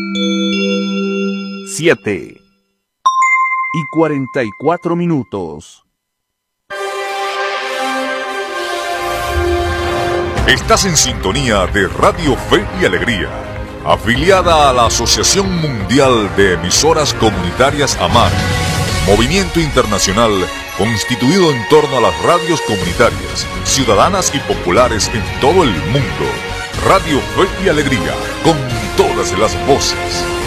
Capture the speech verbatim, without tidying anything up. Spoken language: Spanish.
Siete y cuarenta y cuatro minutos. Estás en sintonía de Radio Fe y Alegría, afiliada a la Asociación Mundial de Emisoras Comunitarias AMAR, movimiento internacional constituido en torno a las radios comunitarias, ciudadanas y populares en todo el mundo. Radio Fe y Alegría, con todas las voces.